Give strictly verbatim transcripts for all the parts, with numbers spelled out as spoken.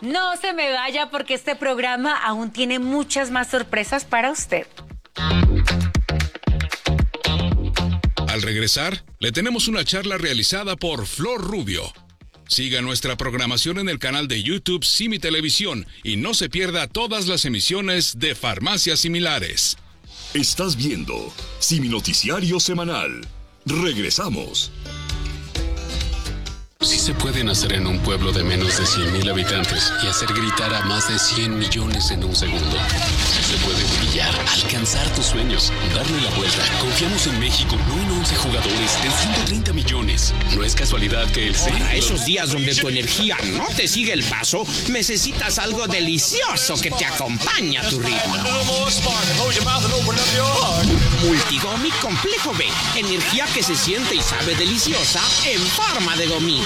No se me vaya porque este programa aún tiene muchas más sorpresas para usted. Al regresar, le tenemos una charla realizada por Flor Rubio. Siga nuestra programación en el canal de YouTube Simi Televisión y no se pierda todas las emisiones de Farmacias Similares. Estás viendo Simi Noticiario Semanal. Regresamos. Sí se puede nacer en un pueblo de menos de cien mil habitantes y hacer gritar a más de cien millones en un segundo. Sí se puede brillar, alcanzar tus sueños, darle la vuelta. Confiamos en México, no en once jugadores, en ciento treinta millones. No es casualidad que el C... Para esos días donde tu energía no te sigue el paso, necesitas algo delicioso que te acompañe a tu ritmo. Multigomi Complejo B. Energía que se siente y sabe deliciosa en forma de gomita.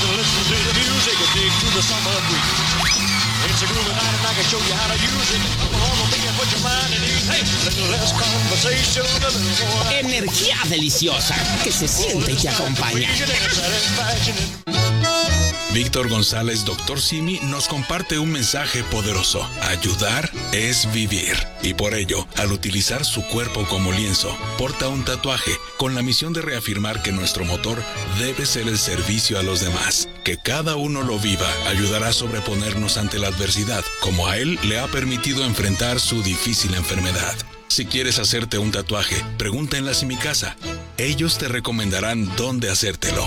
Energía deliciosa que se siente y te acompaña. Víctor González, doctor Simi, nos comparte un mensaje poderoso. Ayudar es vivir. Y por ello, al utilizar su cuerpo como lienzo, porta un tatuaje con la misión de reafirmar que nuestro motor debe ser el servicio a los demás. Que cada uno lo viva ayudará a sobreponernos ante la adversidad, como a él le ha permitido enfrentar su difícil enfermedad. Si quieres hacerte un tatuaje, pregunta en la Simicasa. Ellos te recomendarán dónde hacértelo.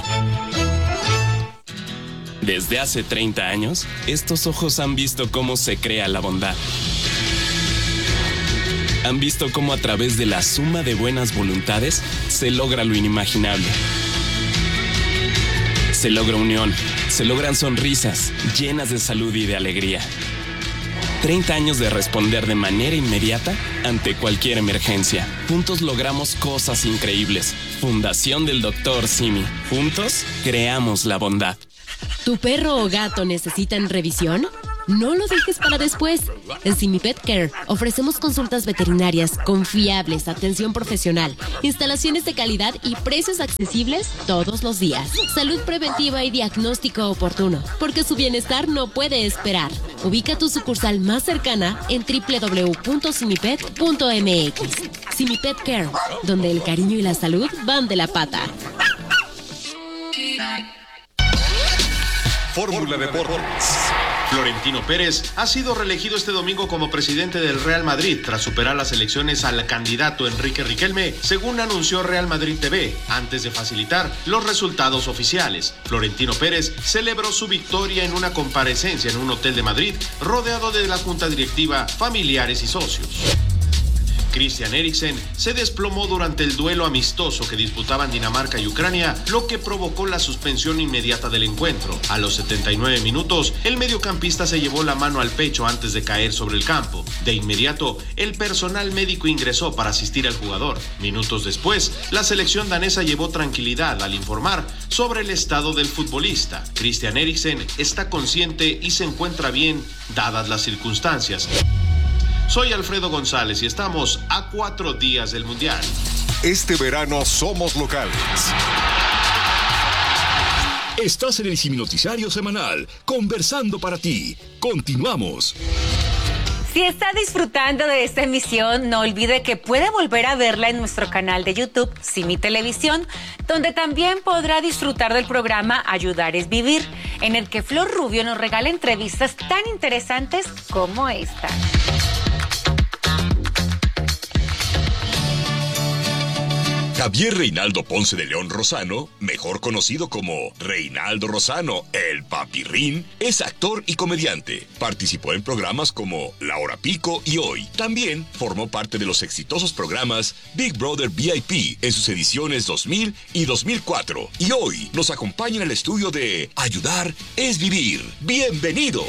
Desde hace treinta años, estos ojos han visto cómo se crea la bondad. Han visto cómo a través de la suma de buenas voluntades se logra lo inimaginable. Se logra unión, se logran sonrisas llenas de salud y de alegría. treinta años de responder de manera inmediata ante cualquier emergencia. Juntos logramos cosas increíbles. Fundación del doctor Simi. Juntos creamos la bondad. ¿Tu perro o gato necesitan revisión? No lo dejes para después. En Simi Pet Care ofrecemos consultas veterinarias confiables, atención profesional, instalaciones de calidad y precios accesibles todos los días. Salud preventiva y diagnóstico oportuno, porque su bienestar no puede esperar. Ubica tu sucursal más cercana en doble u doble u doble u punto simipet punto m x. Simi Pet Care, donde el cariño y la salud van de la pata. Fórmula Deportes. Florentino Pérez ha sido reelegido este domingo como presidente del Real Madrid tras superar las elecciones al candidato Enrique Riquelme, según anunció Real Madrid T V, antes de facilitar los resultados oficiales. Florentino Pérez celebró su victoria en una comparecencia en un hotel de Madrid, rodeado de la junta directiva, familiares y socios. Christian Eriksen se desplomó durante el duelo amistoso que disputaban Dinamarca y Ucrania, lo que provocó la suspensión inmediata del encuentro. A los setenta y nueve minutos, el mediocampista se llevó la mano al pecho antes de caer sobre el campo. De inmediato, el personal médico ingresó para asistir al jugador. Minutos después, la selección danesa llevó tranquilidad al informar sobre el estado del futbolista. Christian Eriksen está consciente y se encuentra bien, dadas las circunstancias. Soy Alfredo González y estamos a cuatro días del Mundial. Este verano somos locales. Estás en el Simi Noticiario Semanal, conversando para ti. Continuamos. Si está disfrutando de esta emisión, no olvide que puede volver a verla en nuestro canal de YouTube, Simi Televisión, donde también podrá disfrutar del programa Ayudar es Vivir, en el que Flor Rubio nos regala entrevistas tan interesantes como esta. Javier Reinaldo Ponce de León Rosano, mejor conocido como Reinaldo Rosano, el Papirrín, es actor y comediante. Participó en programas como La Hora Pico y Hoy. También formó parte de los exitosos programas Big Brother V I P en sus ediciones dos mil y dos mil cuatro. Y hoy nos acompaña en el estudio de Ayudar es Vivir. ¡Bienvenido!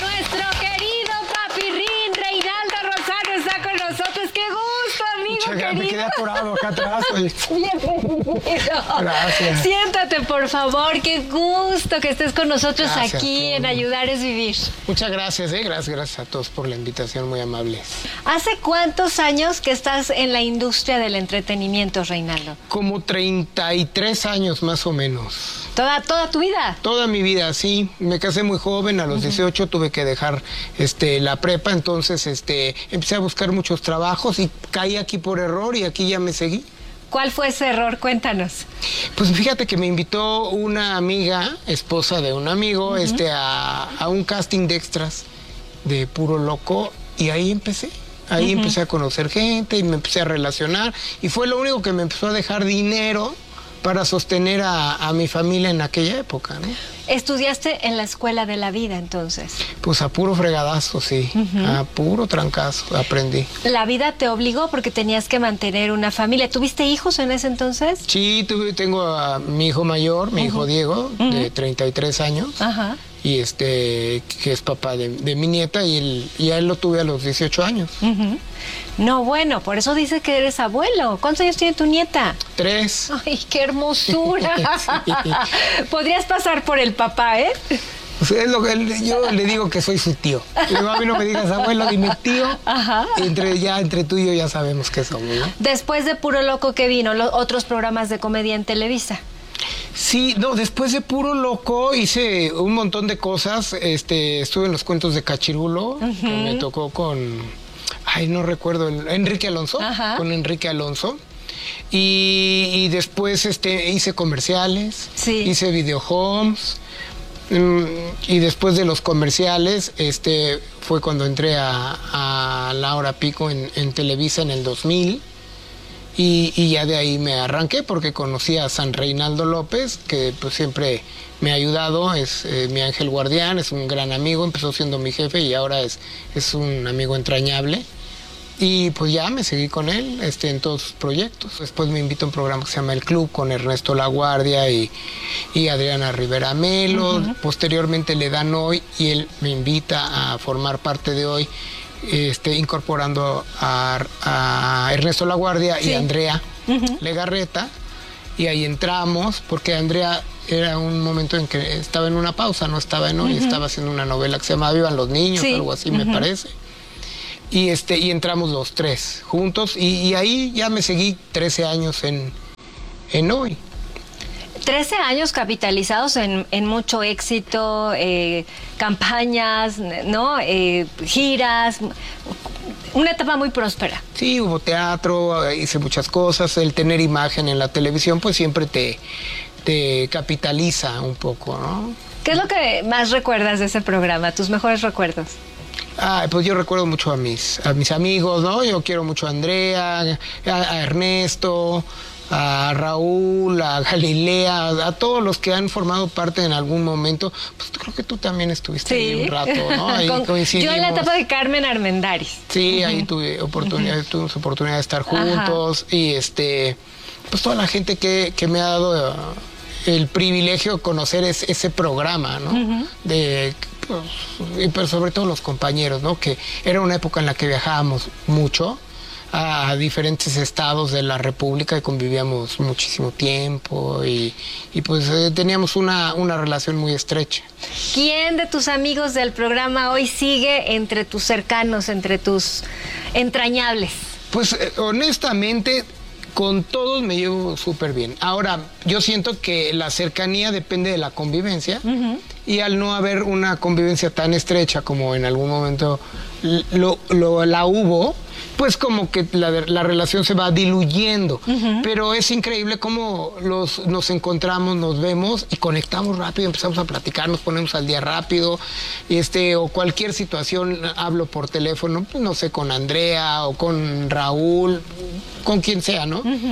Nuestro querido Papirrín Reinaldo Rosano está con nosotros. ¡Qué gusto, amigo querido! bienvenido. Me quedé atorado acá atrás. Oye. Bienvenido. Gracias. Siéntate, por favor. Qué gusto que estés con nosotros Gracias, aquí tú. en Ayudar es Vivir. Muchas gracias, ¿eh? Gracias, gracias a todos por la invitación, muy amables. ¿Hace cuántos años que estás en la industria del entretenimiento, Reinaldo? Como treinta y tres años más o menos. ¿Toda, toda tu vida? Toda mi vida, sí. Me casé muy joven, a los dieciocho tuve que dejar este, la prepa, entonces este, empecé a buscar muchos trabajos y caí aquí por error y aquí ya me seguí. ¿Cuál fue ese error? Cuéntanos. Pues fíjate que me invitó una amiga, esposa de un amigo, uh-huh. este, a, a un casting de extras de Puro Loco y ahí empecé. Ahí uh-huh. empecé a conocer gente y me empecé a relacionar y fue lo único que me empezó a dejar dinero para sostener a, a mi familia en aquella época, ¿no? ¿Estudiaste en la escuela de la vida, entonces? Pues a puro fregadazo, sí. Uh-huh. A puro trancazo aprendí. ¿La vida te obligó porque tenías que mantener una familia? ¿Tuviste hijos en ese entonces? Sí, tuve, tengo a mi hijo mayor, mi uh-huh. hijo Diego, uh-huh. de treinta y tres años. Ajá. Uh-huh. Y este, que es papá de, de mi nieta, y, él, y a él lo tuve a los dieciocho años. Uh-huh. No, bueno, por eso dice que eres abuelo. ¿Cuántos años tiene tu nieta? Tres. ¡Ay, qué hermosura! Sí. Podrías pasar por el papá, ¿eh? O sea, es lo que él, yo le digo que soy su tío. Le digo, a mí no me digas abuelo, dime tío. Ajá. Entre, ya entre tú y yo ya sabemos qué somos, ¿no? Después de Puro Loco, ¿qué vino? Los otros programas de comedia en Televisa. Sí, no, después de Puro Loco hice un montón de cosas. Este, estuve en los cuentos de Cachirulo, uh-huh. que me tocó con, ay, no recuerdo, el, Enrique Alonso, uh-huh. con Enrique Alonso. Y, y después este, hice comerciales, sí. hice video homes. Y después de los comerciales, este, fue cuando entré a, a La Hora Pico en, en Televisa en el dos mil. Y, y ya de ahí me arranqué porque conocí a San Reinaldo López, que pues siempre me ha ayudado, es eh, mi ángel guardián, es un gran amigo, empezó siendo mi jefe y ahora es, es un amigo entrañable. Y pues ya me seguí con él este, en todos sus proyectos. Después me invitó a un programa que se llama El Club con Ernesto Laguardia y, y Adriana Rivera Melo. Uh-huh. Posteriormente le dan Hoy y él me invita a formar parte de Hoy. Este, incorporando a, a Ernesto Laguardia sí. y a Andrea uh-huh. Legarreta, y ahí entramos porque Andrea era un momento en que estaba en una pausa, no estaba en Hoy, uh-huh. estaba haciendo una novela que se llama Vivan los Niños, sí. algo así uh-huh. me parece, y, este, y entramos los tres juntos y, y ahí ya me seguí trece años en, en Hoy. trece años capitalizados en, en mucho éxito, eh, campañas, ¿no? Eh, giras, una etapa muy próspera. Sí, hubo teatro, hice muchas cosas, el tener imagen en la televisión pues siempre te, te capitaliza un poco, ¿no? ¿Qué es lo que más recuerdas de ese programa, tus mejores recuerdos? Ah, pues yo recuerdo mucho a mis, a mis amigos, ¿no? Yo quiero mucho a Andrea, a, a Ernesto, a Raúl, a Galilea, a todos los que han formado parte en algún momento. Pues creo que tú también estuviste sí. ahí un rato, ¿no? Ahí Con, coincidimos. Yo en la etapa de Carmen Armendáriz. Sí, uh-huh. ahí tuve oportunidad, uh-huh. tuvimos oportunidad de estar juntos. Ajá. Y este, pues toda la gente que, que me ha dado uh, el privilegio de conocer es, ese programa, ¿no? Uh-huh. De pues, pero sobre todo los compañeros, ¿no? Que era una época en la que viajábamos mucho a diferentes estados de la República y convivíamos muchísimo tiempo y, y pues eh, teníamos una, una relación muy estrecha. ¿Quién de tus amigos del programa Hoy sigue entre tus cercanos, entre tus entrañables? Pues eh, honestamente con todos me llevo súper bien. Ahora, yo siento que la cercanía depende de la convivencia uh-huh. y al no haber una convivencia tan estrecha como en algún momento lo, lo, la hubo, pues como que la, la relación se va diluyendo. Uh-huh. Pero es increíble cómo los, nos encontramos, nos vemos y conectamos rápido, empezamos a platicar, nos ponemos al día rápido, este, o cualquier situación, hablo por teléfono, no sé, con Andrea o con Raúl, con quien sea, ¿no? Uh-huh.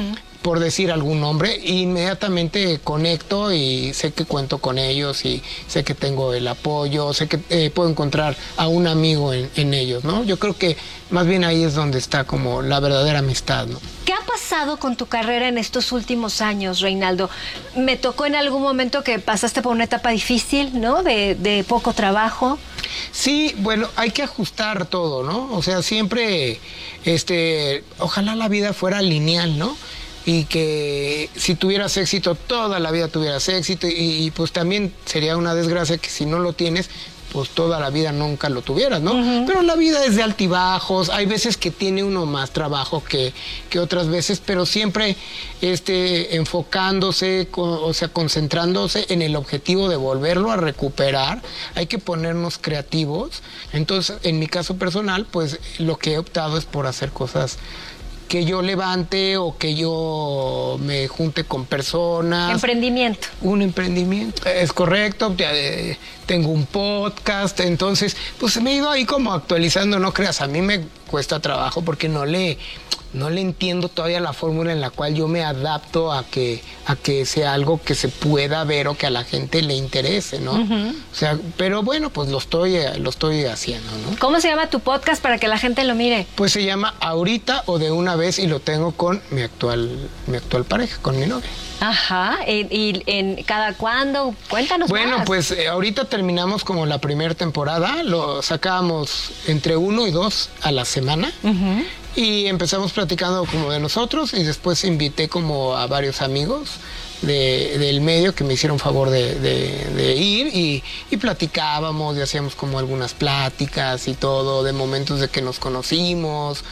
por decir algún nombre, inmediatamente conecto y sé que cuento con ellos y sé que tengo el apoyo, sé que eh, puedo encontrar a un amigo en, en ellos, ¿no? Yo creo que más bien ahí es donde está como la verdadera amistad, ¿no? ¿Qué ha pasado con tu carrera en estos últimos años, Reynaldo? Me tocó en algún momento que pasaste por una etapa difícil, ¿no? De, de poco trabajo. Sí, bueno, hay que ajustar todo, ¿no? O sea, siempre, este, ojalá la vida fuera lineal, ¿no? Y que si tuvieras éxito, toda la vida tuvieras éxito, y, y pues también sería una desgracia que si no lo tienes, pues toda la vida nunca lo tuvieras, ¿no? Uh-huh. Pero la vida es de altibajos, hay veces que tiene uno más trabajo que, que otras veces, pero siempre este, enfocándose, o sea, concentrándose en el objetivo de volverlo a recuperar. Hay que ponernos creativos. Entonces, en mi caso personal, pues lo que he optado es por hacer cosas que yo levante o que yo me junte con personas. Emprendimiento. Un emprendimiento, es correcto. Eh, tengo un podcast, entonces pues me he ido ahí como actualizando, no creas, a mí me cuesta trabajo porque no le, no le entiendo todavía la fórmula en la cual yo me adapto a que, a que sea algo que se pueda ver o que a la gente le interese, ¿no? Uh-huh. O sea, pero bueno, pues lo estoy, lo estoy haciendo, ¿no? ¿Cómo se llama tu podcast para que la gente lo mire? Pues se llama Ahorita o de una vez y lo tengo con mi actual, mi actual pareja, con mi novia. Ajá, ¿y, y en cada cuándo? Cuéntanos Bueno, más. pues eh, ahorita terminamos como la primera temporada, lo sacábamos entre uno y dos a la semana. Uh-huh. Y empezamos platicando como de nosotros y después invité como a varios amigos de, del medio que me hicieron favor de, de, de ir y, y platicábamos y hacíamos como algunas pláticas y todo, de momentos de que nos conocimos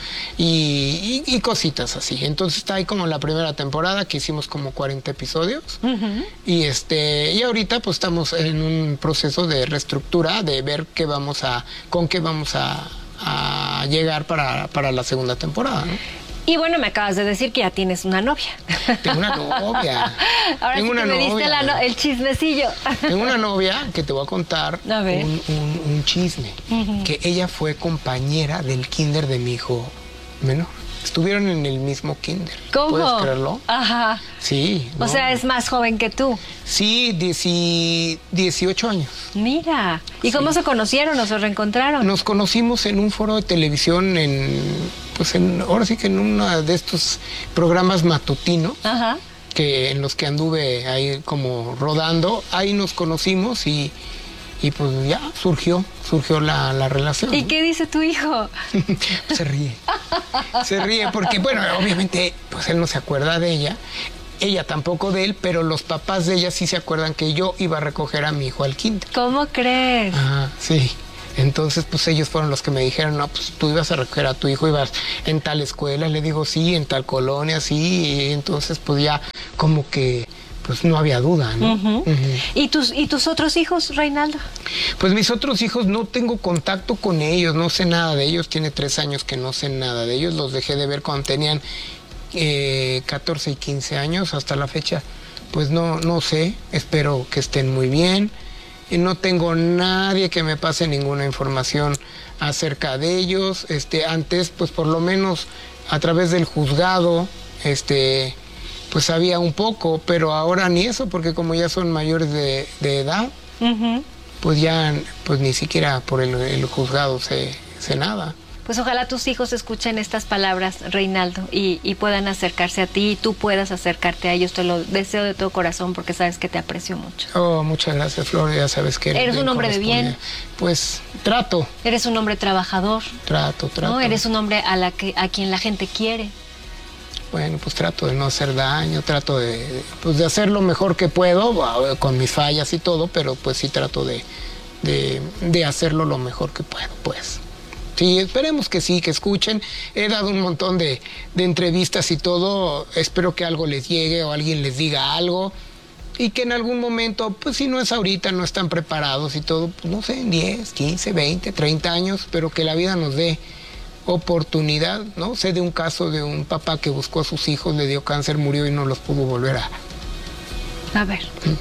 y, y, y cositas así. Entonces está ahí como la primera temporada que hicimos como cuarenta episodios. Uh-huh. y este y ahorita pues estamos en un proceso de reestructura, de ver qué vamos a, con qué vamos a a llegar para, para la segunda temporada, ¿no? Y bueno, me acabas de decir que ya tienes una novia. Tengo una novia. Ahora Tengo sí una que me novia. diste la no- el chismecillo. Tengo una novia que te voy a contar a ver. Un, un, un chisme. Uh-huh. Que ella fue compañera del kinder de mi hijo menor. Estuvieron en el mismo kinder. ¿Cómo? ¿Puedes creerlo? Ajá. Sí. O no. sea, es más joven que tú. Sí, dieci, dieciocho años. Mira. ¿Y sí. cómo se conocieron o se reencontraron? Nos conocimos en un foro de televisión, en, pues en, ahora sí que en uno de estos programas matutinos. Ajá. Que en los que anduve ahí como rodando. Ahí nos conocimos y... Y pues ya surgió, surgió la, la relación. ¿Y ¿no? qué dice tu hijo? Se ríe. Se ríe porque, bueno, obviamente, pues él no se acuerda de ella. Ella tampoco de él, pero los papás de ella sí se acuerdan que yo iba a recoger a mi hijo al kinder. ¿Cómo crees? Ajá, sí. Entonces, pues ellos fueron los que me dijeron, no, pues tú ibas a recoger a tu hijo, ibas en tal escuela. Le digo, sí, en tal colonia, sí. Y entonces, pues ya como que... pues no había duda, ¿no? Uh-huh. Uh-huh. ¿Y tus, ¿Y tus otros hijos, Reynaldo? Pues mis otros hijos no tengo contacto con ellos, no sé nada de ellos. Tiene tres años que no sé nada de ellos. Los dejé de ver cuando tenían eh, catorce y quince años. Hasta la fecha, pues no, no sé. Espero que estén muy bien. Y no tengo nadie que me pase ninguna información acerca de ellos. Este, antes, pues por lo menos a través del juzgado, este... pues sabía un poco, pero ahora ni eso, porque como ya son mayores de, de edad, uh-huh. pues ya pues ni siquiera por el, el juzgado sé, sé nada. Pues ojalá tus hijos escuchen estas palabras, Reynaldo, y, y puedan acercarse a ti y tú puedas acercarte a ellos. Te lo deseo de todo corazón porque sabes que te aprecio mucho. Oh, muchas gracias, Flor, ya sabes que eres, eres un hombre de bien. Pues trato. Eres un hombre trabajador. Trato, trato. ¿No? Eres un hombre a, la que, a quien la gente quiere. Bueno, pues trato de no hacer daño, trato de, pues de hacer lo mejor que puedo, con mis fallas y todo, pero pues sí trato de, de, de hacerlo lo mejor que puedo, pues. Sí, esperemos que sí, que escuchen. He dado un montón de, de entrevistas y todo, espero que algo les llegue o alguien les diga algo. Y que en algún momento, pues si no es ahorita, no están preparados y todo, pues no sé, en diez, quince, veinte, treinta años, pero que la vida nos dé oportunidad, ¿no? Sé de un caso de un papá que buscó a sus hijos, le dio cáncer, murió y no los pudo volver a... A ver. ¿Mm?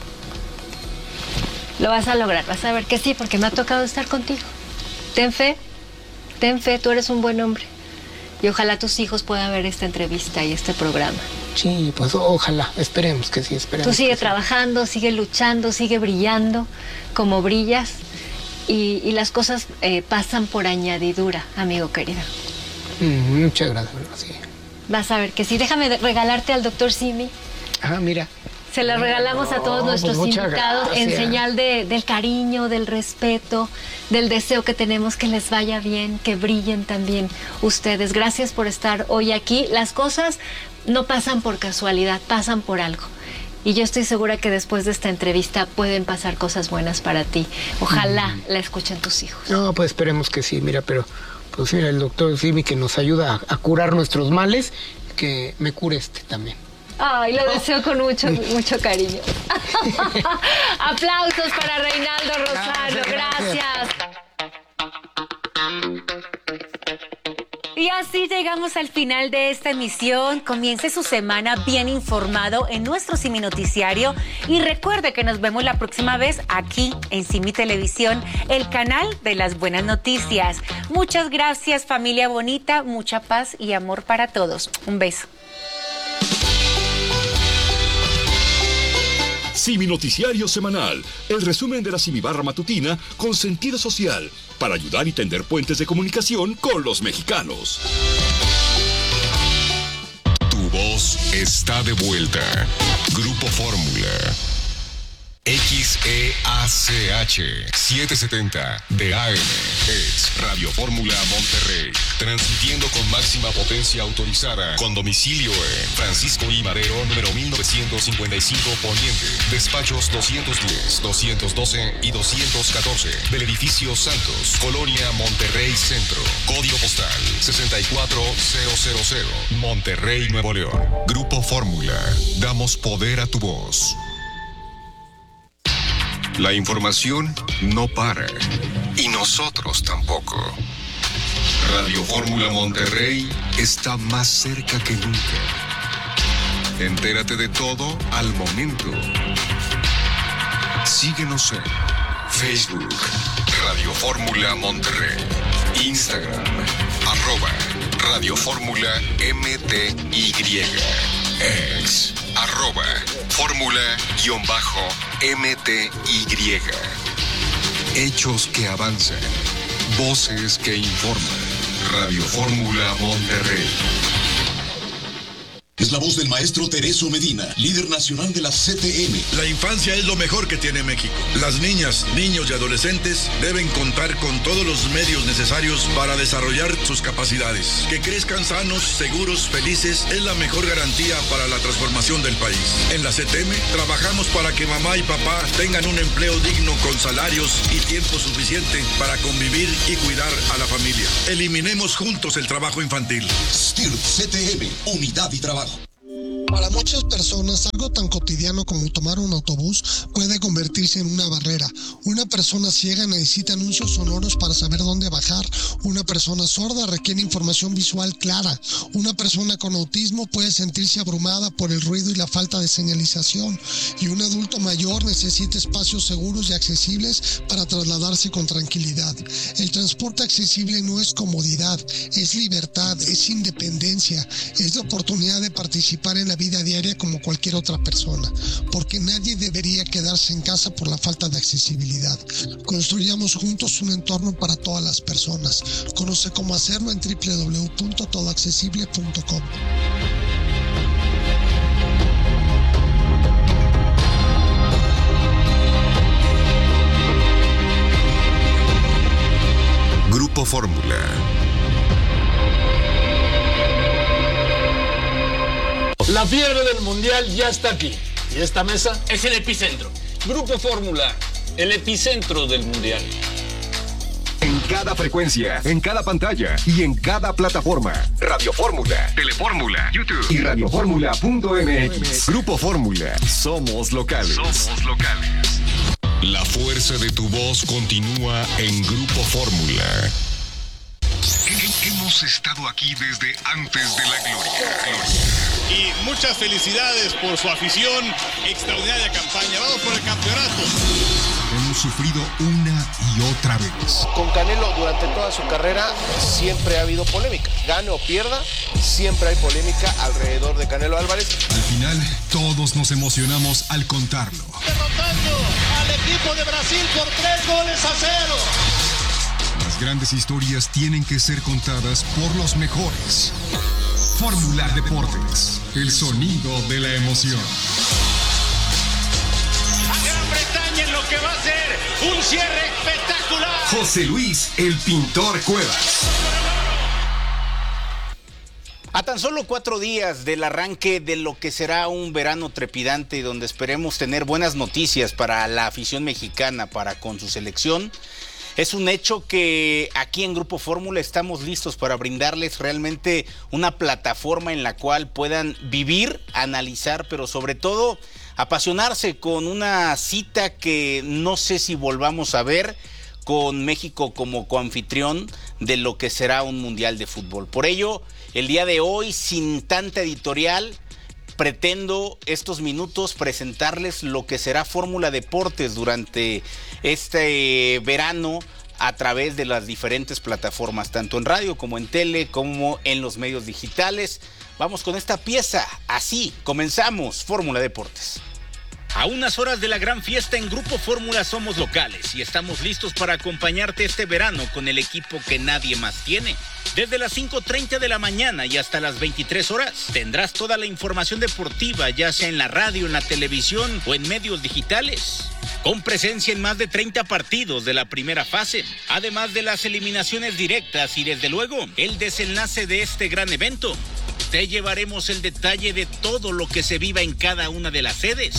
Lo vas a lograr, vas a ver que sí, porque me ha tocado estar contigo. Ten fe, ten fe, tú eres un buen hombre. Y ojalá tus hijos puedan ver esta entrevista y este programa. Sí, pues ojalá, esperemos que sí, esperemos. Tú sigue sí. trabajando, sigue luchando, sigue brillando como brillas y, y las cosas eh, pasan por añadidura, amigo querido. Mm, muchas gracias, sí. Vas a ver que sí. Déjame regalarte al doctor Simi. Ah, mira. Se la regalamos a todos No, nuestros pues muchas invitados en gracias. señal de, del cariño, del respeto, del deseo que tenemos que les vaya bien, que brillen también ustedes. Gracias por estar hoy aquí. Las cosas no pasan por casualidad, pasan por algo. Y yo estoy segura que después de esta entrevista pueden pasar cosas buenas para ti. Ojalá mm. la escuchen tus hijos. No, pues esperemos que sí, mira, pero pues mira, el doctor Simi que nos ayuda a, a curar nuestros males, que me cure este también. Ay, lo deseo con mucho, mucho cariño. Aplausos para Reinaldo Rosano. Gracias. Y así llegamos al final de esta emisión. Comience su semana bien informado en nuestro Simi Noticiario. Y recuerde que nos vemos la próxima vez aquí en Simi Televisión, el canal de las buenas noticias. Muchas gracias, familia bonita. Mucha paz y amor para todos. Un beso. Simi Noticiario Semanal, el resumen de la Simi Barra Matutina con sentido social, para ayudar y tender puentes de comunicación con los mexicanos. Tu voz está de vuelta. Grupo Fórmula. X E A C H setecientos setenta de A M es Radio Fórmula Monterrey, transmitiendo con máxima potencia autorizada, con domicilio en Francisco I. Madero, número mil novecientos cincuenta y cinco Poniente, despachos doscientos diez, doscientos doce y doscientos catorce del edificio Santos, Colonia Monterrey Centro, código postal sesenta y cuatro mil, Monterrey, Nuevo León. Grupo Fórmula, damos poder a tu voz. La información no para, y nosotros tampoco. Radio Fórmula Monterrey está más cerca que nunca. Entérate de todo al momento. Síguenos en Facebook, Radio Fórmula Monterrey, Instagram, arroba Radio Fórmula M T Y, ex, arroba Fórmula-M T Y. Hechos que avanzan, voces que informan. Radio Fórmula Monterrey. Es la voz del maestro Tereso Medina, líder nacional de la C T M. La infancia es lo mejor que tiene México. Las niñas, niños y adolescentes deben contar con todos los medios necesarios para desarrollar sus capacidades. Que crezcan sanos, seguros, felices es la mejor garantía para la transformación del país. En la C T M trabajamos para que mamá y papá tengan un empleo digno con salarios y tiempo suficiente para convivir y cuidar a la familia. Eliminemos juntos el trabajo infantil. S T I R P C T M, unidad y trabajo. Para muchas personas, algo tan cotidiano como tomar un autobús puede convertirse en una barrera. Una persona ciega necesita anuncios sonoros para saber dónde bajar. Una persona sorda requiere información visual clara. Una persona con autismo puede sentirse abrumada por el ruido y la falta de señalización. Y un adulto mayor necesita espacios seguros y accesibles para trasladarse con tranquilidad. El transporte accesible no es comodidad, es libertad, es independencia, es la oportunidad de participar en la vida diaria como cualquier otra persona, porque nadie debería quedarse en casa por la falta de accesibilidad. Construyamos juntos un entorno para todas las personas. Conoce cómo hacerlo en doble u doble u doble u punto todo accesible punto com. Grupo Fórmula. La fiebre del mundial ya está aquí. Y esta mesa es el epicentro. Grupo Fórmula, el epicentro del mundial. En cada frecuencia, en cada pantalla y en cada plataforma. Radio Fórmula, Telefórmula, YouTube y radio fórmula punto m x. Grupo Fórmula, somos locales. Somos locales. La fuerza de tu voz continúa en Grupo Fórmula. Hemos estado aquí desde antes de la gloria. gloria. Y muchas felicidades por su afición, extraordinaria campaña. Vamos por el campeonato. hemos sufrido una y otra vez. Con Canelo durante toda su carrera siempre ha habido polémica. Gane o pierda, siempre hay polémica alrededor de Canelo Álvarez. Al final, todos nos emocionamos al contarlo. Derrotando al equipo de Brasil por tres goles a cero. Las grandes historias tienen que ser contadas por los mejores. Fórmula Deportes, el sonido de la emoción. A Gran Bretaña en lo que va a ser un cierre espectacular. José Luis, el pintor Cuevas. A tan solo cuatro días del arranque de lo que será un verano trepidante y donde esperemos tener buenas noticias para la afición mexicana, para con su selección, es un hecho que aquí en Grupo Fórmula estamos listos para brindarles realmente una plataforma en la cual puedan vivir, analizar, pero sobre todo apasionarse con una cita que no sé si volvamos a ver, con México como coanfitrión de lo que será un mundial de fútbol. Por ello, el día de hoy, sin tanta editorial, pretendo estos minutos presentarles lo que será Fórmula Deportes durante este verano a través de las diferentes plataformas, tanto en radio como en tele, como en los medios digitales. Vamos con esta pieza, así comenzamos Fórmula Deportes. A unas horas de la gran fiesta en Grupo Fórmula somos locales y estamos listos para acompañarte este verano con el equipo que nadie más tiene. Desde las cinco treinta de la mañana y hasta las veintitrés horas tendrás toda la información deportiva, ya sea en la radio, en la televisión o en medios digitales. Con presencia en más de treinta partidos de la primera fase, además de las eliminaciones directas y desde luego el desenlace de este gran evento. Te llevaremos el detalle de todo lo que se viva en cada una de las sedes.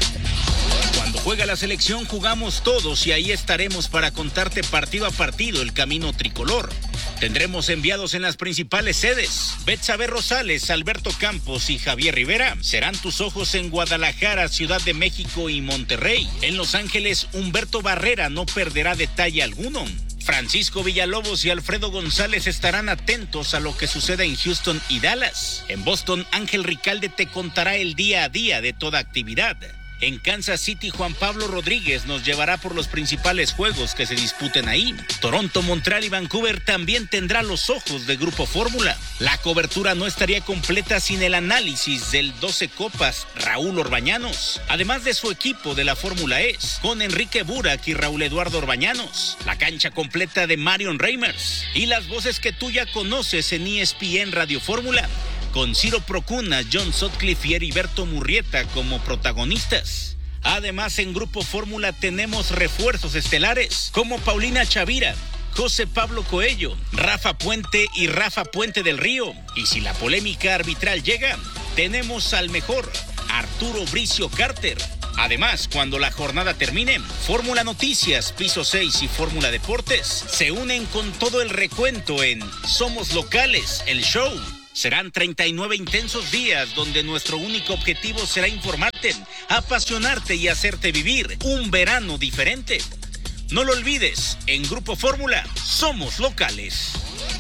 Cuando juega la selección jugamos todos y ahí estaremos para contarte partido a partido el camino tricolor. Tendremos enviados en las principales sedes. Betsabe Rosales, Alberto Campos y Javier Rivera serán tus ojos en Guadalajara, Ciudad de México y Monterrey. En Los Ángeles, Humberto Barrera no perderá detalle alguno. Francisco Villalobos y Alfredo González estarán atentos a lo que suceda en Houston y Dallas. En Boston, Ángel Ricalde te contará el día a día de toda actividad. En Kansas City, Juan Pablo Rodríguez nos llevará por los principales juegos que se disputen ahí. Toronto, Montreal y Vancouver también tendrá los ojos de Grupo Fórmula. La cobertura no estaría completa sin el análisis del doce Copas, Raúl Orbañanos, además de su equipo de la Fórmula E, con Enrique Burak y Raúl Eduardo Orbañanos, la cancha completa de Marion Reimers y las voces que tú ya conoces en E S P N Radio Fórmula, con Ciro Procuna, John Sutcliffe y Heriberto Murrieta como protagonistas. Además, en Grupo Fórmula tenemos refuerzos estelares como Paulina Chavira, José Pablo Coello, Rafa Puente y Rafa Puente del Río. Y si la polémica arbitral llega, tenemos al mejor, Arturo Bricio Carter. Además, cuando la jornada termine, Fórmula Noticias, Piso seis y Fórmula Deportes se unen con todo el recuento en Somos Locales, el show. Serán treinta y nueve intensos días donde nuestro único objetivo será informarte, apasionarte y hacerte vivir un verano diferente. No lo olvides, en Grupo Fórmula somos locales.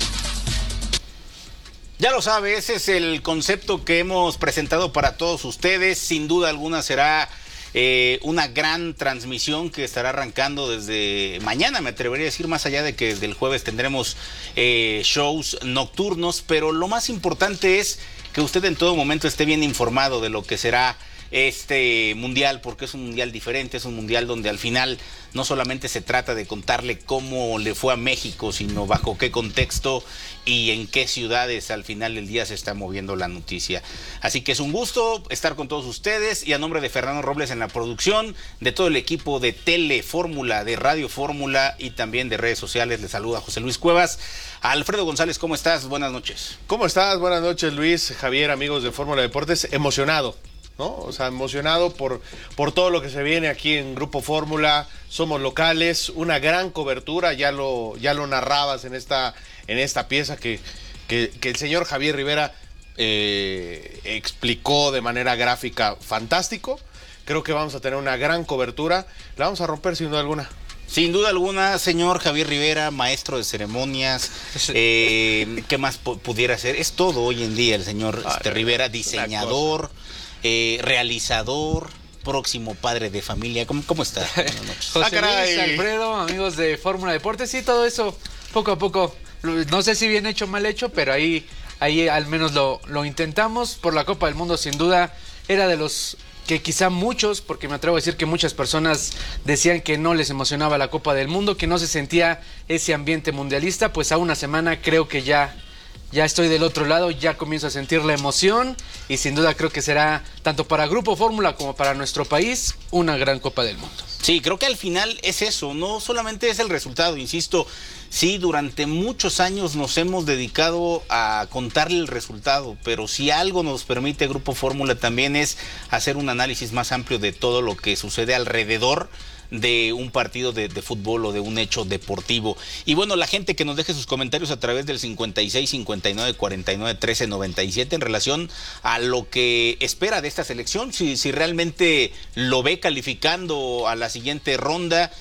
Ya lo sabe, ese es el concepto que hemos presentado para todos ustedes. Sin duda alguna será Eh, una gran transmisión que estará arrancando desde mañana, me atrevería a decir, más allá de que desde el jueves tendremos eh, shows nocturnos, pero lo más importante es que usted en todo momento esté bien informado de lo que será este mundial, porque es un mundial diferente, es un mundial donde al final no solamente se trata de contarle cómo le fue a México, sino bajo qué contexto y en qué ciudades al final del día se está moviendo la noticia. Así que es un gusto estar con todos ustedes y a nombre de Fernando Robles en la producción, de todo el equipo de Tele Fórmula, de Radio Fórmula y también de redes sociales, les saluda José Luis Cuevas. Alfredo González, ¿cómo estás? Buenas noches. ¿Cómo estás? Buenas noches, Luis, Javier, amigos de Fórmula Deportes. Emocionado, ¿no? O sea, emocionado por, por todo lo que se viene aquí en Grupo Fórmula. Somos locales, una gran cobertura, ya lo, ya lo narrabas en esta, en esta pieza que, que, que el señor Javier Rivera eh, explicó de manera gráfica fantástico. Creo que vamos a tener una gran cobertura, la vamos a romper sin duda alguna. Sin duda alguna, señor Javier Rivera, maestro de ceremonias, eh, ¿qué más pudiera ser? Es todo hoy en día el señor este, Rivera, diseñador, eh, realizador, próximo padre de familia. ¿Cómo, cómo está? José ah, Luis, Alfredo, amigos de Fórmula Deportes, sí, todo eso, poco a poco. No sé si bien hecho o mal hecho, pero ahí, ahí al menos lo, lo intentamos. Por la Copa del Mundo, sin duda, era de los que quizá muchos, porque me atrevo a decir que muchas personas decían que no les emocionaba la Copa del Mundo, que no se sentía ese ambiente mundialista. Pues a una semana creo que ya... Ya estoy del otro lado, ya comienzo a sentir la emoción y sin duda creo que será, tanto para Grupo Fórmula como para nuestro país, una gran Copa del Mundo. Sí, creo que al final es eso, no solamente es el resultado, insisto, sí, durante muchos años nos hemos dedicado a contarle el resultado, pero si algo nos permite Grupo Fórmula también es hacer un análisis más amplio de todo lo que sucede alrededor de un partido de, de fútbol o de un hecho deportivo. Y bueno, la gente que nos deje sus comentarios a través del cincuenta y seis, cincuenta y nueve, cuarenta y nueve, trece, noventa y siete en relación a lo que espera de esta selección, si, si realmente lo ve calificando a la siguiente ronda,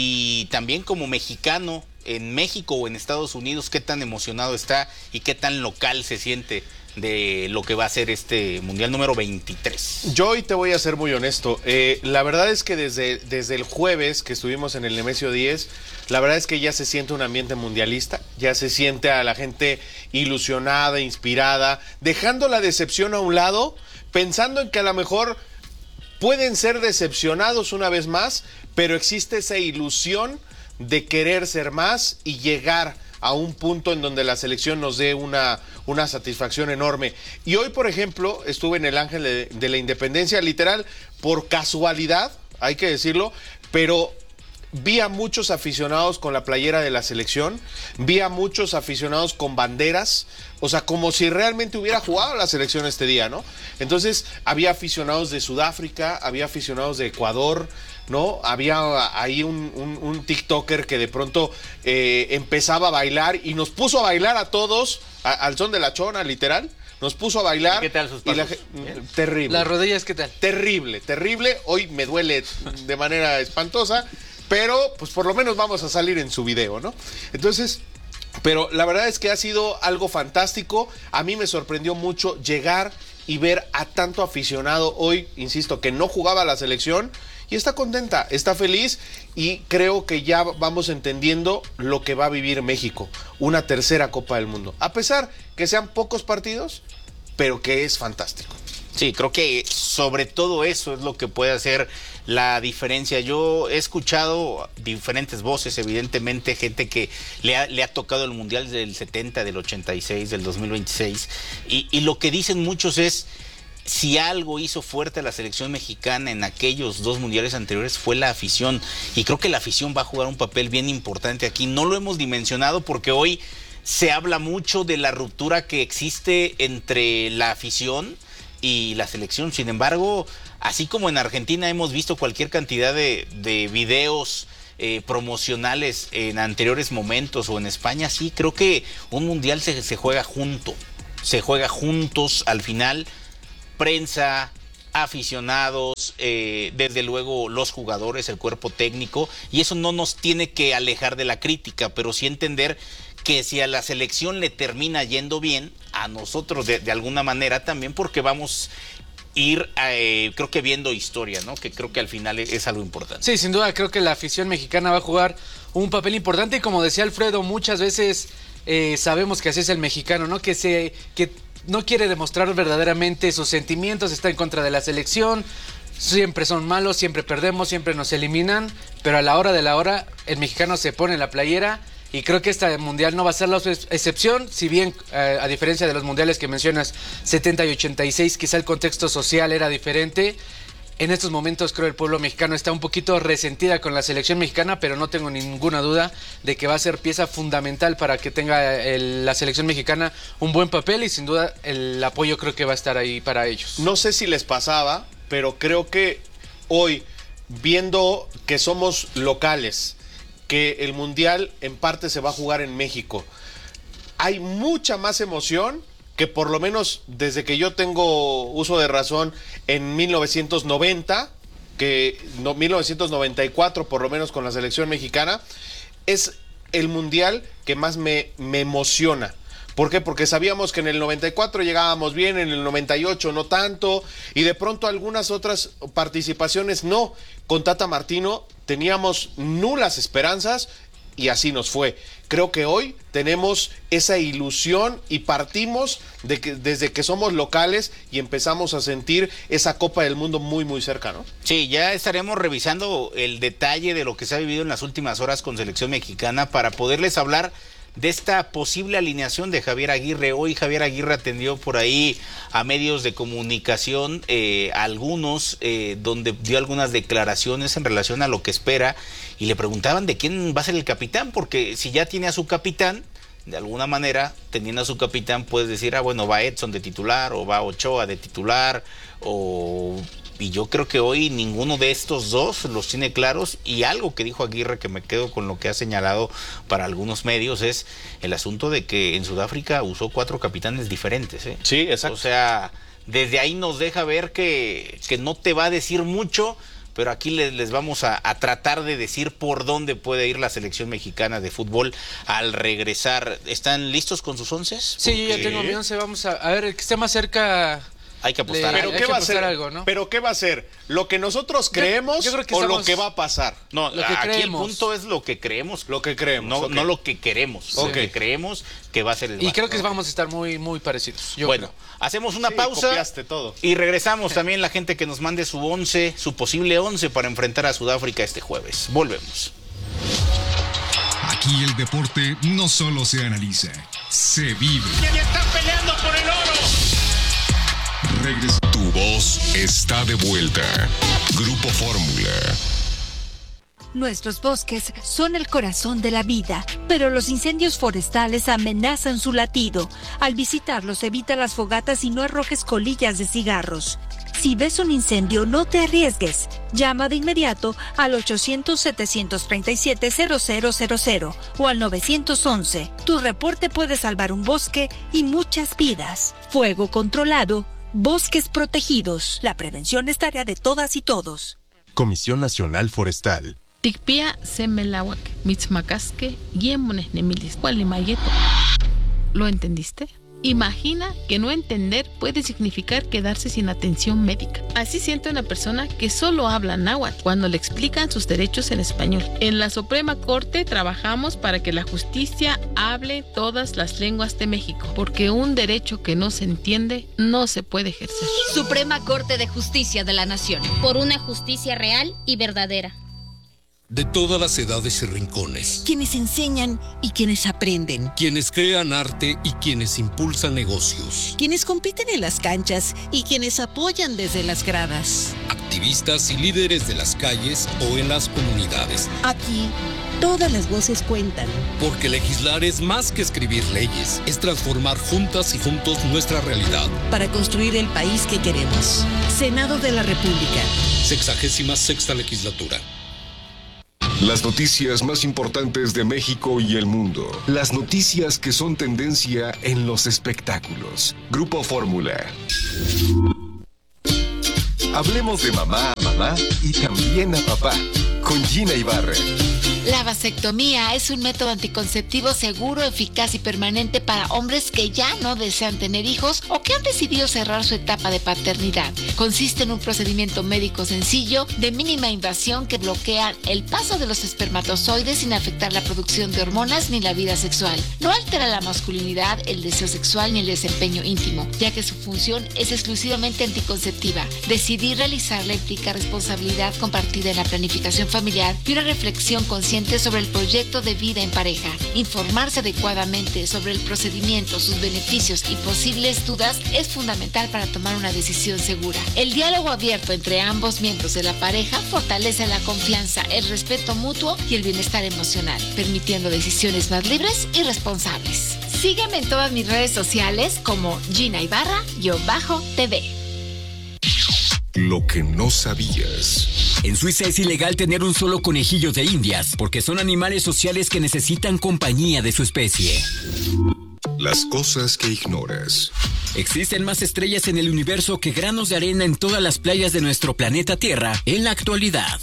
y también como mexicano en México o en Estados Unidos, qué tan emocionado está y qué tan local se siente de lo que va a ser este Mundial número veintitrés. Yo hoy te voy a ser muy honesto. Eh, la verdad es que desde, desde el jueves que estuvimos en el Nemesio diez, la verdad es que ya se siente un ambiente mundialista, ya se siente a la gente ilusionada, inspirada, dejando la decepción a un lado, pensando en que a lo mejor pueden ser decepcionados una vez más, pero existe esa ilusión de querer ser más y llegar a un punto en donde la selección nos dé una, una satisfacción enorme. Y hoy, por ejemplo, estuve en el Ángel de, de la Independencia, literal, por casualidad, hay que decirlo, pero vi a muchos aficionados con la playera de la selección, vi a muchos aficionados con banderas, o sea, como si realmente hubiera jugado la selección este día, ¿no? Entonces, había aficionados de Sudáfrica, había aficionados de Ecuador, ¿no? Había ahí un, un, un TikToker que de pronto eh, empezaba a bailar y nos puso a bailar a todos, a, al son de la chona, literal. Nos puso a bailar. ¿Qué tal sus pasos? Y la, terrible. ¿Las rodillas qué tal? Terrible, terrible. Hoy me duele de manera espantosa, pero pues por lo menos vamos a salir en su video, ¿no? Entonces, pero la verdad es que ha sido algo fantástico. A mí me sorprendió mucho llegar y ver a tanto aficionado hoy, insisto, que no jugaba la selección y está contenta, está feliz, y creo que ya vamos entendiendo lo que va a vivir México, una tercera Copa del Mundo, a pesar que sean pocos partidos, pero que es fantástico. Sí, creo que sobre todo eso es lo que puede hacer la diferencia. Yo he escuchado diferentes voces, evidentemente, gente que le ha, le ha tocado el Mundial del setenta, del ochenta y seis, del dos mil veintiséis, y, y lo que dicen muchos es, si algo hizo fuerte a la selección mexicana en aquellos dos mundiales anteriores fue la afición, y creo que la afición va a jugar un papel bien importante aquí. No lo hemos dimensionado porque hoy se habla mucho de la ruptura que existe entre la afición y la selección. Sin embargo, así como en Argentina hemos visto cualquier cantidad de, de videos eh, promocionales en anteriores momentos, o en España, sí, creo que un mundial se, se juega junto, se juega juntos al final. Prensa, aficionados, eh, desde luego los jugadores, el cuerpo técnico, y eso no nos tiene que alejar de la crítica, pero sí entender que si a la selección le termina yendo bien, a nosotros de, de alguna manera también, porque vamos a ir, eh, creo que viendo historia, ¿no? Que creo que al final es, es algo importante. Sí, sin duda creo que la afición mexicana va a jugar un papel importante, y como decía Alfredo, muchas veces eh, sabemos que así es el mexicano, ¿no? Que se... que no quiere demostrar verdaderamente sus sentimientos, está en contra de la selección, siempre son malos, siempre perdemos, siempre nos eliminan, pero a la hora de la hora el mexicano se pone la playera, y creo que este mundial no va a ser la excepción, si bien eh, a diferencia de los mundiales que mencionas, setenta y ochenta y seis, quizá el contexto social era diferente. En estos momentos creo el pueblo mexicano está un poquito resentida con la selección mexicana, pero no tengo ninguna duda de que va a ser pieza fundamental para que tenga el, la selección mexicana un buen papel, y sin duda el apoyo creo que va a estar ahí para ellos. No sé si les pasaba, pero creo que hoy, viendo que somos locales, que el Mundial en parte se va a jugar en México, hay mucha más emoción que por lo menos desde que yo tengo uso de razón en mil novecientos noventa, que no, mil novecientos noventa y cuatro por lo menos con la selección mexicana, es el mundial que más me, me emociona, ¿Por qué? Porque sabíamos que en el noventa y cuatro llegábamos bien, en el noventa y ocho no tanto, y de pronto algunas otras participaciones no. Con Tata Martino teníamos nulas esperanzas y así nos fue. Creo que hoy tenemos esa ilusión y partimos de que, desde que somos locales y empezamos a sentir esa Copa del Mundo muy, muy cerca, ¿no? Sí, ya estaremos revisando el detalle de lo que se ha vivido en las últimas horas con selección mexicana para poderles hablar de esta posible alineación de Javier Aguirre. Hoy Javier Aguirre atendió por ahí a medios de comunicación, eh, algunos, eh, donde dio algunas declaraciones en relación a lo que espera, y le preguntaban de quién va a ser el capitán, porque si ya tiene a su capitán, de alguna manera, teniendo a su capitán, puedes decir, ah, bueno, va Edson de titular, o va Ochoa de titular, o... Y yo creo que hoy ninguno de estos dos los tiene claros, y algo que dijo Aguirre, que me quedo con lo que ha señalado para algunos medios, es el asunto de que en Sudáfrica usó cuatro capitanes diferentes, ¿eh? Sí, exacto. O sea, desde ahí nos deja ver que, que no te va a decir mucho, pero aquí les, les vamos a, a tratar de decir por dónde puede ir la selección mexicana de fútbol al regresar. ¿Están listos con sus once? Sí, yo ya tengo mi once, vamos a, a ver, el que esté más cerca... Hay que apostar. Le, pero hay qué que va a ser algo, ¿no? Pero qué va a ser, lo que nosotros creemos yo, yo creo que o estamos... lo que va a pasar. No, lo que aquí creemos. El punto es lo que creemos, lo que creemos, no, okay. no lo que queremos, okay. Lo que creemos que va a ser el Y bar, creo que ¿no? vamos a estar muy muy parecidos. Yo bueno, creo. hacemos una sí, pausa copiaste todo. Y regresamos también la gente que nos mande su once, su posible once para enfrentar a Sudáfrica este jueves. Volvemos. Aquí el deporte no solo se analiza, se vive. ¿Quién está peleando por el oro? Regresa. Tu voz está de vuelta. Grupo Fórmula. Nuestros bosques son el corazón de la vida, pero los incendios forestales amenazan su latido. Al visitarlos, evita las fogatas y no arrojes colillas de cigarros. Si ves un incendio, no te arriesgues. Llama de inmediato al ochocientos, setecientos treinta y siete, cero cero cero cero o al nueve once. Tu reporte puede salvar un bosque y muchas vidas. Fuego controlado. Bosques protegidos. La prevención es tarea de todas y todos. Comisión Nacional Forestal. Tikpia semelawak, mitzmacasque, yemones nemilis, cualimayeto. ¿Lo entendiste? Imagina que no entender puede significar quedarse sin atención médica. Así siente una persona que solo habla náhuatl cuando le explican sus derechos en español. En la Suprema Corte trabajamos para que la justicia hable todas las lenguas de México, porque un derecho que no se entiende no se puede ejercer. Suprema Corte de Justicia de la Nación. Por una justicia real y verdadera. De todas las edades y rincones. Quienes enseñan y quienes aprenden. Quienes crean arte y quienes impulsan negocios. Quienes compiten en las canchas y quienes apoyan desde las gradas. Activistas y líderes de las calles o en las comunidades. Aquí, todas las voces cuentan. Porque legislar es más que escribir leyes. Es transformar juntas y juntos nuestra realidad. Para construir el país que queremos. Senado de la República. Sexagésima sexta legislatura. Las noticias más importantes de México y el mundo. Las noticias que son tendencia en los espectáculos. Grupo Fórmula. Hablemos de mamá a mamá y también a papá. Con Gina Ibarra. La vasectomía es un método anticonceptivo seguro, eficaz y permanente para hombres que ya no desean tener hijos o que han decidido cerrar su etapa de paternidad. Consiste en un procedimiento médico sencillo, de mínima invasión, que bloquea el paso de los espermatozoides sin afectar la producción de hormonas ni la vida sexual. No altera la masculinidad, el deseo sexual ni el desempeño íntimo, ya que su función es exclusivamente anticonceptiva. Decidir realizarla implica responsabilidad compartida en la planificación familiar y una reflexión consciente sobre el proyecto de vida en pareja. Informarse adecuadamente sobre el procedimiento, sus beneficios y posibles dudas es fundamental para tomar una decisión segura. El diálogo abierto entre ambos miembros de la pareja fortalece la confianza, el respeto mutuo y el bienestar emocional, permitiendo decisiones más libres y responsables. Sígueme en todas mis redes sociales como Gina Ibarra-T V. Lo que no sabías. En Suiza es ilegal tener un solo conejillo de indias, porque son animales sociales que necesitan compañía de su especie. Las cosas que ignoras. Existen más estrellas en el universo que granos de arena en todas las playas de nuestro planeta Tierra en la actualidad.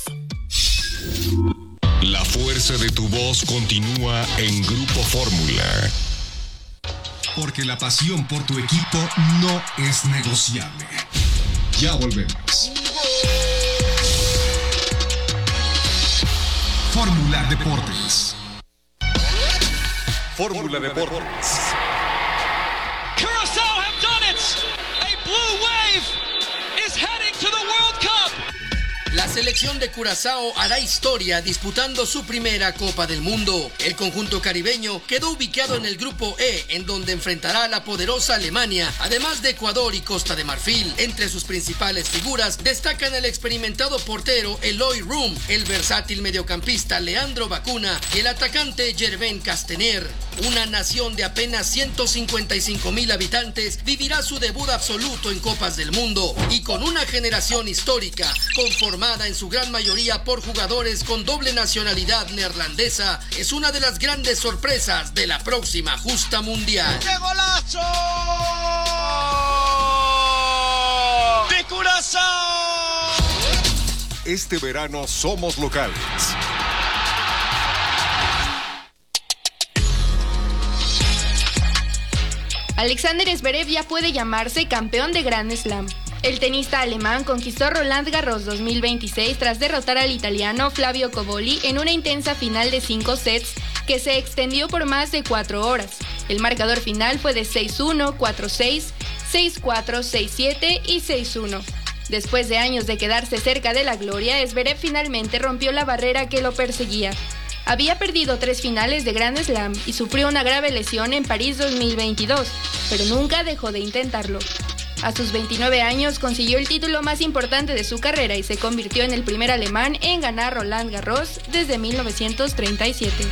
La fuerza de tu voz continúa en Grupo Fórmula. porque la pasión por tu equipo no es negociable. Ya volvemos. Fórmula Deportes. Fórmula Deportes. Curaçao have done it. A blue wave is heading to the World Cup. La selección de Curazao hará historia disputando su primera Copa del Mundo. El conjunto caribeño quedó ubicado en el grupo E, en donde enfrentará a la poderosa Alemania, además de Ecuador y Costa de Marfil. Entre sus principales figuras destacan el experimentado portero Eloy Room, el versátil mediocampista Leandro Bacuna y el atacante Gervais Castaner. Una nación de apenas ciento cincuenta y cinco mil habitantes vivirá su debut absoluto en Copas del Mundo y con una generación histórica conformada en su gran mayoría por jugadores con doble nacionalidad neerlandesa, es una de las grandes sorpresas de la próxima justa mundial. ¡Qué golazo! ¡De Curazao! Este verano somos locales. Alexander Zverev ya puede llamarse campeón de Grand Slam. El tenista alemán conquistó Roland Garros dos mil veintiséis tras derrotar al italiano Flavio Cobolli en una intensa final de cinco sets que se extendió por más de cuatro horas. El marcador final fue de seis uno, cuatro seis, seis cuatro, seis siete y seis uno. Después de años de quedarse cerca de la gloria, Zverev finalmente rompió la barrera que lo perseguía. Había perdido tres finales de Grand Slam y sufrió una grave lesión en París dos mil veintidós, pero nunca dejó de intentarlo. A sus veintinueve años consiguió el título más importante de su carrera y se convirtió en el primer alemán en ganar Roland Garros desde mil novecientos treinta y siete.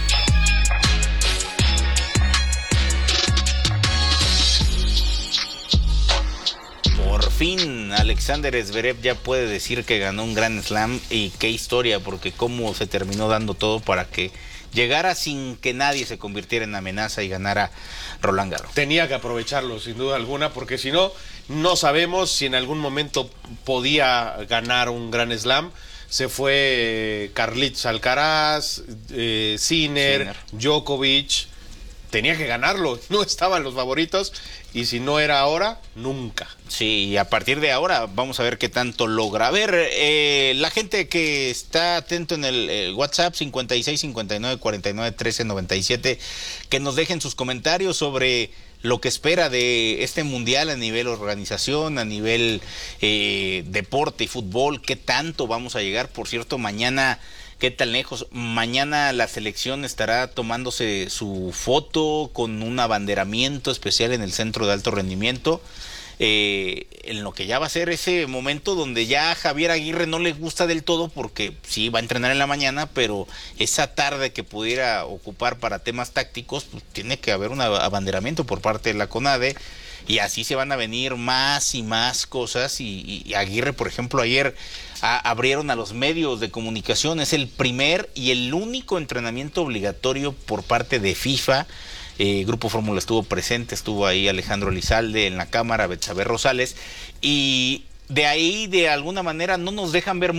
Por fin Alexander Zverev ya puede decir que ganó un Grand Slam, y qué historia, porque cómo se terminó dando todo para que llegara sin que nadie se convirtiera en amenaza y ganara Roland Garros. Tenía que aprovecharlo sin duda alguna, porque si no, no sabemos si en algún momento podía ganar un Grand Slam. Se fue Carlitos Alcaraz, eh, Sinner, Sinner, Djokovic. Tenía que ganarlo, no estaban los favoritos, y si no era ahora, nunca. Sí, y a partir de ahora vamos a ver qué tanto logra. A ver, eh, la gente que está atento en el, el WhatsApp cincuenta y seis, cincuenta y nueve, cuarenta y nueve, trece, noventa y siete, que nos dejen sus comentarios sobre lo que espera de este mundial a nivel organización, a nivel eh, deporte y fútbol, qué tanto vamos a llegar. Por cierto, mañana... ¿Qué tan lejos? Mañana la selección estará tomándose su foto con un abanderamiento especial en el centro de alto rendimiento, eh, en lo que ya va a ser ese momento donde ya a Javier Aguirre no le gusta del todo, porque sí va a entrenar en la mañana, pero esa tarde que pudiera ocupar para temas tácticos, pues tiene que haber un abanderamiento por parte de la CONADE. Y así se van a venir más y más cosas. Y, y Aguirre, por ejemplo, ayer a, abrieron a los medios de comunicación. Es el primer y el único entrenamiento obligatorio por parte de FIFA. Eh, Grupo Fórmula estuvo presente, estuvo ahí Alejandro Lizalde en la cámara, Betsabe Rosales. Y de ahí, de alguna manera, no nos dejan ver